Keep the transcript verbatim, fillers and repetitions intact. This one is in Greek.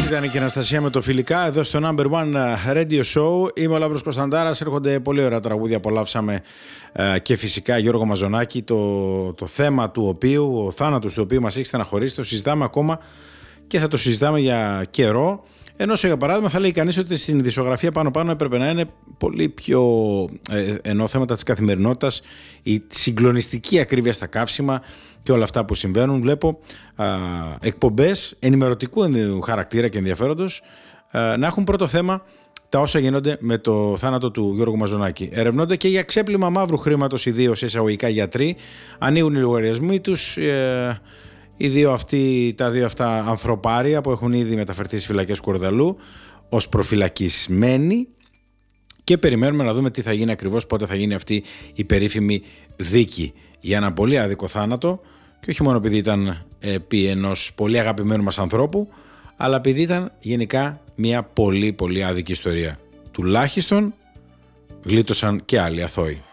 ήταν και η Αναστασία με το φιλικά εδώ στο Number One Radio Show. Είμαι ο Λαύρος Κωνσταντάρας. Έρχονται πολύ ωραία τραγούδια. Απολαύσαμε και φυσικά Γιώργο Μαζονάκη, το, το θέμα του οποίου, ο θάνατος του οποίου μας έχει στεναχωρήσει. Το συζητάμε ακόμα και θα το συζητάμε για καιρό. Ενώ για παράδειγμα θα λέει κανείς ότι στην δισογραφία πάνω-πάνω έπρεπε να είναι πολύ πιο, ε, ενώ θέματα της καθημερινότητας, η συγκλονιστική ακρίβεια στα καύσιμα και όλα αυτά που συμβαίνουν. Βλέπω α, εκπομπές ενημερωτικού χαρακτήρα και ενδιαφέροντος α, να έχουν πρώτο θέμα τα όσα γίνονται με το θάνατο του Γιώργου Μαζονάκη. Ερευνώνται και για ξέπλυμα μαύρου χρήματος οι δύο εισαγωγικά γιατροί, ανοίγουν οι λογαριασμοί τους. Ε, Οι δύο αυτοί, τα δύο αυτά ανθρωπάρια που έχουν ήδη μεταφερθεί στις φυλακές Κορδαλού ως προφυλακισμένοι και περιμένουμε να δούμε τι θα γίνει ακριβώς, πότε θα γίνει αυτή η περίφημη δίκη για ένα πολύ άδικο θάνατο, και όχι μόνο επειδή ήταν επί ενός πολύ αγαπημένου μας ανθρώπου, αλλά επειδή ήταν γενικά μια πολύ πολύ άδικη ιστορία. Τουλάχιστον γλίτωσαν και άλλοι αθώοι.